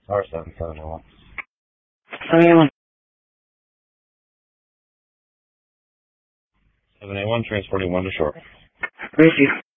R7701. 781. 781, transporting 1 to shore. Receive.